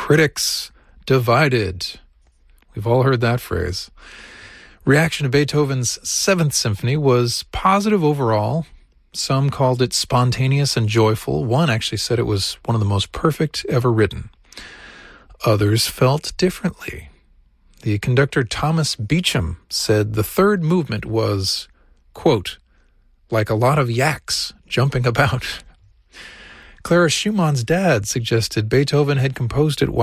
Critics divided. We've all heard that phrase. Reaction to Beethoven's Seventh Symphony was positive overall. Some called it spontaneous and joyful. One actually said it was one of the most perfect ever written. Others felt differently. The conductor Thomas Beecham said the third movement was, quote, like a lot of yaks jumping about. Clara Schumann's dad suggested Beethoven had composed it